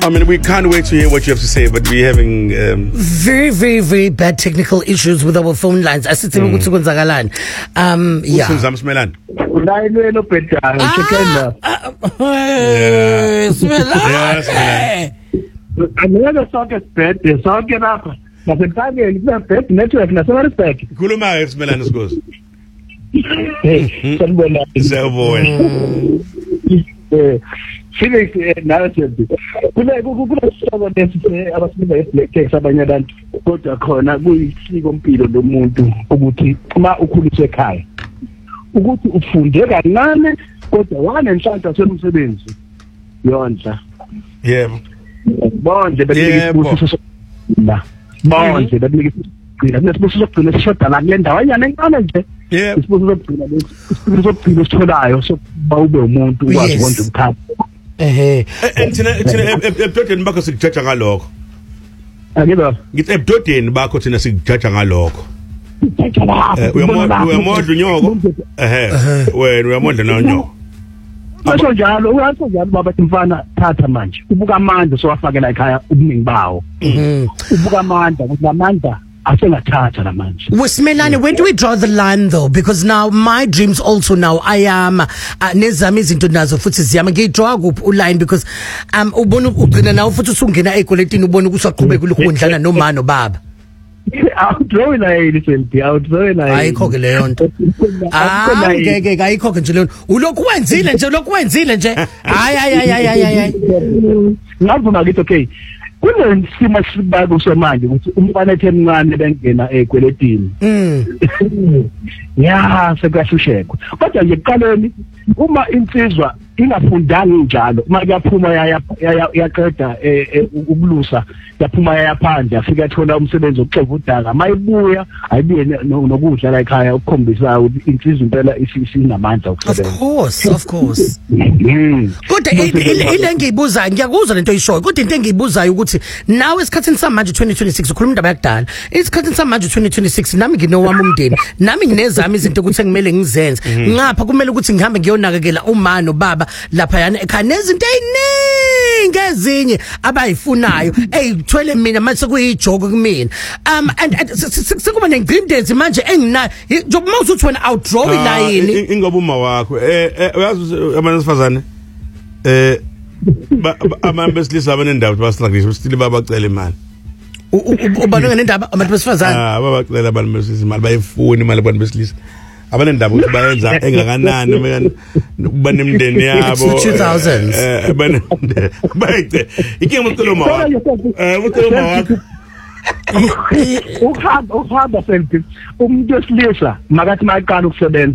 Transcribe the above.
I mean, we can't wait to hear what you have to say, but we're having very, very, very bad technical issues with our phone lines. Yeah. Another socket bed, the socket up. But the time you bed network, that's not respect. Kuluma is Melanus goes. Civic narrative. Kuna abasibe reflects abanye abantu kodwa khona kuyisiko impilo lomuntu ukuthi uma ukhuliswe ekhaya ukuthi ufunde kancane kodwa wanenhlanhla semsebenzi yonza. Yebo. Bonke besibusiso la. Bonke besibusiso nesibusisogcina sishoda la kule ndawo anyana encane nje. Yebo. Isibusisogcina sitholayo sokuba ube umuntu ukwazi ukwenza umkhapha. Thina ebudodeni bakho sikujaja ngalokho. Akiba. Ngithi ebudodeni bakho thina sikujaja ngalokho. Uyamodla unyoko. Wena uyamodla nonyoko. Masho njalo baba mfana thatha manje. Ubuka amandla sowafakela ekhaya ubuningi bawo. Ubuka amandla ukuthi amandla asengathatha lamanje. Wesmelane, where do we draw the line though? Because now my dreams also now I am nezami izinto nazo futhi ziyama ngidraw kuphi uline because ubona ugcina nawo futhi usungena ecoletini ubona ukusaqhubeka ulukundlana noma nobaba. Awudrawing line selfie awudrawing line. Ayikho ke leyo nto. Ngeke ayikho ke nje leyo. Ulokhu wenzile nje. Hayi. Ngavuma ngithi okay. Kunesimo sibako somanje ukuthi umfana ethemncane bengena ekweletini. Ya sekuyashushekwa. Kodwa nje eqaleni uma insizwa ingafundanga njalo uma kuyaphuma yaqeda ukulusa yaphuma yaphandle afika athola umsebenzi wokuxova udaka mayibuya ayibuye nokudla la ekhaya ukukhombisa ukuthi insizwa impela isinamandla okusebenza. Of course. Kodwa ile ngiyibuza ngiyakuzwa lento oyishoyo kodwa into engiyibuzayo ukuthi nawe esikhathini samanje 2026 ukhuluma indaba yakudala esikhathini samanje 2026 nami nginowami umndeni nami nginezami izinto ukuthi ngimele ngizenze ngapha kumele ukuthi ngihambe ngiyonakekela uma nobaba lapha yana ekhaya nezinto eziningi ezinye abayifunayo eyithwele mina manje sekuyijoko kumina and sekuba nengcindezi manje enginayo njengoba usuthi wena outdraw iline ingoba uma wakho uyazi amanasifazane abantu besilisa abanendawo bastruggle still babacela imali ubalunga nendaba abantu besifazane babacela abantu besilisa imali bayifuna imali abantu besilisa abanendaba ukuthi bayenza engakanani banemndeni yabo 2000s bayithe ikinga ucela uma wakho uhamba selfie umuntu wesilisa makathi mayaqala ukusebenza